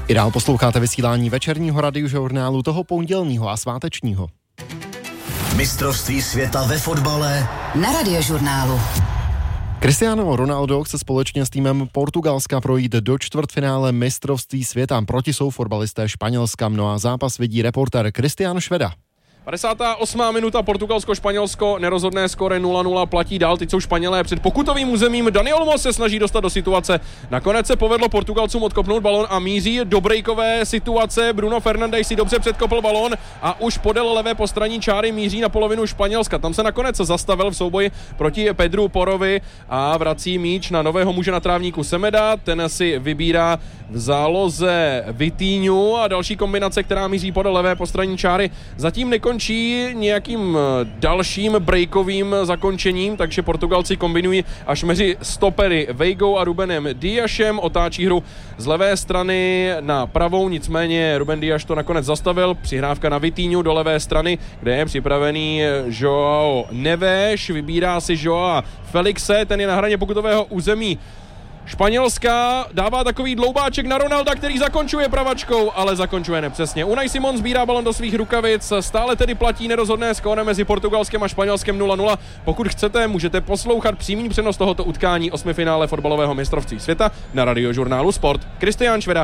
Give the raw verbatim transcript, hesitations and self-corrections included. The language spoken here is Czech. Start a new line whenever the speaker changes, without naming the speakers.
I dál posloucháte vysílání večerního radiožurnálu, toho pondělního a svátečního.
Mistrovství světa ve fotbale
na Radiožurnálu.
Cristiano Ronaldo chce společně s týmem Portugalska projít do čtvrtfinále mistrovství světa. Proti jsou fotbalisté Španělska, no a zápas vidí reportér Kristián Šveda.
padesátá osmá minuta, Portugalsko-Španělsko, nerozhodné skóre nula nula, platí dál, teď jsou Španělé před pokutovým územím, Dani Olmo se snaží dostat do situace, nakonec se povedlo Portugalcům odkopnout balon a míří do breakové situace, Bruno Fernandes si dobře předkopl balon a už podél levé postraní čáry míří na polovinu Španělska, tam se nakonec zastavil v souboji proti Pedru Porovi a vrací míč na nového muže na trávníku Semeda, ten si vybírá v záloze Vitíňu a další kombinace, která míří podél levé postraní čáry, zatím nekončí končí nějakým dalším breakovým zakončením, takže Portugalci kombinují až mezi stopery Veigou a Rubenem Diasem, otáčí hru z levé strany na pravou, nicméně Ruben Dias to nakonec zastavil, přihrávka na Vitíňu do levé strany, kde je připravený João Neves, vybírá si João Felixe, ten je na hraně pokutového území Španělska, dává takový dloubáček na Ronalda, který zakončuje pravačkou, ale zakončuje nepřesně. Unai Simon sbírá balon do svých rukavic, stále tedy platí nerozhodné skóre mezi Portugalskem a Španělskem nula nula. Pokud chcete, můžete poslouchat přímý přenos tohoto utkání osmifinále fotbalového mistrovství světa na Radiožurnálu Sport. Kristián Šveda.